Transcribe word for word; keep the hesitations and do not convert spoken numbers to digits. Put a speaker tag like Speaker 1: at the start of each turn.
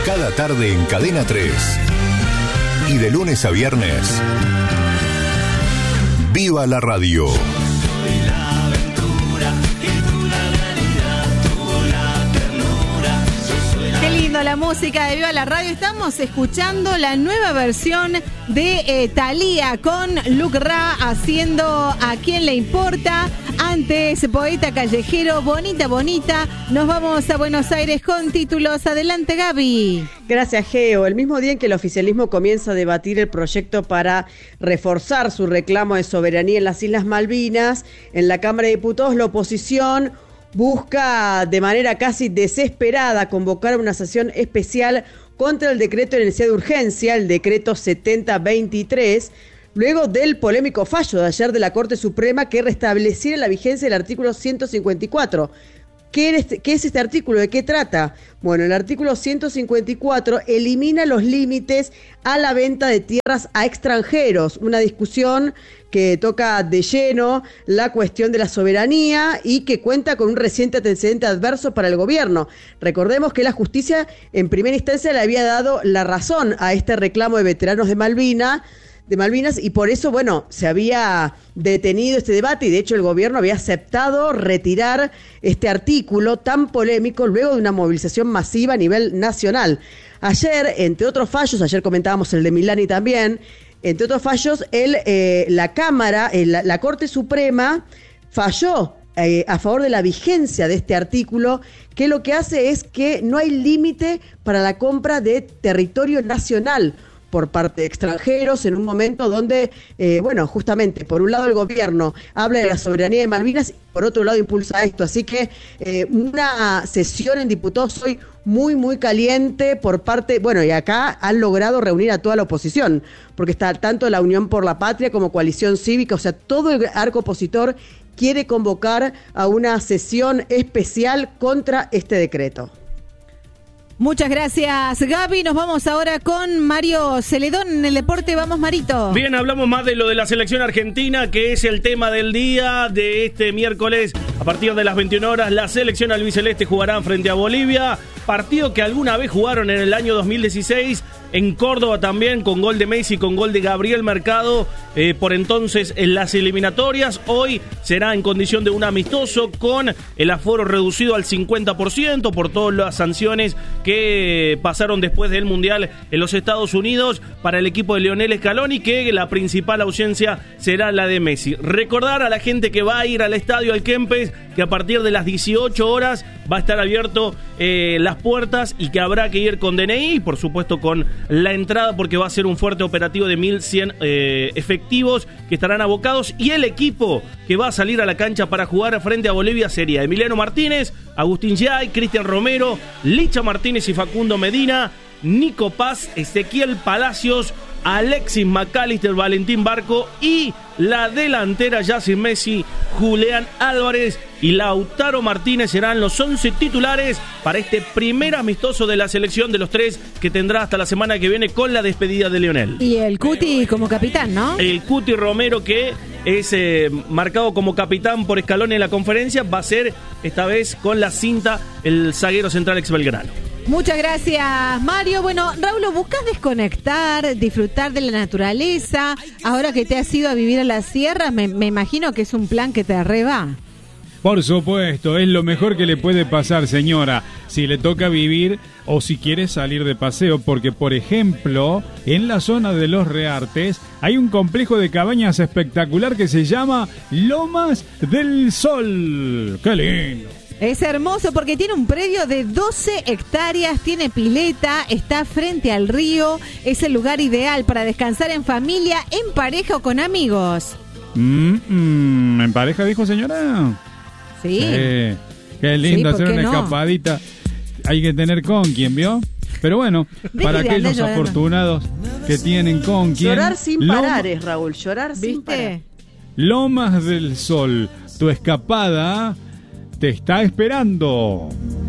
Speaker 1: Cada tarde en Cadena tres. Y de lunes a viernes, ¡viva la radio!
Speaker 2: Qué lindo la música de Viva la Radio. Estamos escuchando la nueva versión de eh, Thalía con Luc Ra haciendo A Quién Le Importa. Antes, Poeta Callejero, Bonita Bonita. Nos vamos a Buenos Aires con títulos. Adelante, Gaby.
Speaker 3: Gracias, Geo. El mismo día en que el oficialismo comienza a debatir el proyecto para reforzar su reclamo de soberanía en las Islas Malvinas, en la Cámara de Diputados la oposición busca de manera casi desesperada convocar una sesión especial contra el decreto de necesidad de urgencia, el decreto setenta veintitrés, luego del polémico fallo de ayer de la Corte Suprema que restableciera la vigencia del artículo ciento cincuenta y cuatro. ¿Qué es, ¿Qué es este artículo? ¿De qué trata? Bueno, el artículo ciento cincuenta y cuatro elimina los límites a la venta de tierras a extranjeros, una discusión que toca de lleno la cuestión de la soberanía y que cuenta con un reciente antecedente adverso para el gobierno. Recordemos que la justicia en primera instancia le había dado la razón a este reclamo de veteranos de Malvinas, de Malvinas y por eso, bueno, se había detenido este debate y de hecho el gobierno había aceptado retirar este artículo tan polémico luego de una movilización masiva a nivel nacional. Ayer, entre otros fallos, ayer comentábamos el de Milani también, entre otros fallos, el, eh, la Cámara, eh, la, la Corte Suprema falló eh, a favor de la vigencia de este artículo, que lo que hace es que no hay límite para la compra de territorio nacional por parte de extranjeros en un momento donde, eh, bueno, justamente, por un lado el gobierno habla de la soberanía de Malvinas y por otro lado impulsa esto. Así que eh, una sesión en diputados hoy muy, muy caliente por parte, bueno, y acá han logrado reunir a toda la oposición, porque está tanto la Unión por la Patria como Coalición Cívica, o sea, todo el arco opositor quiere convocar a una sesión especial contra este decreto.
Speaker 2: Muchas gracias, Gaby. Nos vamos ahora con Mario Celedón en el deporte. Vamos, Marito.
Speaker 4: Bien, hablamos más de lo de la selección argentina, que es el tema del día de este miércoles. A partir de las veintiuna horas, la selección albiceleste jugará frente a Bolivia. Partido que alguna vez jugaron en el año dos mil dieciséis en Córdoba también, con gol de Messi, con gol de Gabriel Mercado, eh, por entonces en las eliminatorias. Hoy será en condición de un amistoso con el aforo reducido al cincuenta por ciento por todas las sanciones que pasaron después del Mundial en los Estados Unidos para el equipo de Lionel Scaloni, que la principal ausencia será la de Messi. Recordar a la gente que va a ir al estadio al Kempes que a partir de las dieciocho horas va a estar abierto eh, las puertas y que habrá que ir con D N I y por supuesto con la entrada, porque va a ser un fuerte operativo de mil cien eh, efectivos que estarán abocados, y el equipo que va a salir a la cancha para jugar frente a Bolivia sería Emiliano Martínez, Agustín Yay, Cristian Romero, Licha Martínez y Facundo Medina, Nico Paz, Ezequiel Palacios, Alexis McAllister, Valentín Barco y la delantera ya sin Messi, Julián Álvarez y Lautaro Martínez serán los once titulares para este primer amistoso de la selección de los tres que tendrá hasta la semana que viene con la despedida de Lionel.
Speaker 2: Y el Cuti como capitán, ¿no?
Speaker 4: El Cuti Romero, que es eh, marcado como capitán por Scaloni en la conferencia, va a ser esta vez con la cinta el zaguero central ex Belgrano.
Speaker 2: Muchas gracias, Mario. Bueno, Raúl, ¿buscas desconectar, disfrutar de la naturaleza? Ahora que te has ido a vivir a la sierra, me, me imagino que es un plan que te arreba.
Speaker 5: Por supuesto, es lo mejor que le puede pasar, señora, si le toca vivir o si quiere salir de paseo, porque, por ejemplo, en la zona de Los Reartes hay un complejo de cabañas espectacular que se llama Lomas del Sol. ¡Qué lindo!
Speaker 2: Es hermoso porque tiene un predio de doce hectáreas, tiene pileta, está frente al río, es el lugar ideal para descansar en familia, en pareja o con amigos.
Speaker 5: Mm, mm, ¿En pareja dijo, señora?
Speaker 2: Sí.
Speaker 5: Sí. Qué lindo
Speaker 2: sí,
Speaker 5: hacer una no? escapadita. Hay que tener con quien, ¿vio? Pero bueno, Deje para aquellos afortunados que tienen con quien...
Speaker 3: Llorar sin parar es, Raúl, llorar ¿Viste? sin parar.
Speaker 5: Lomas del Sol, tu escapada te está esperando.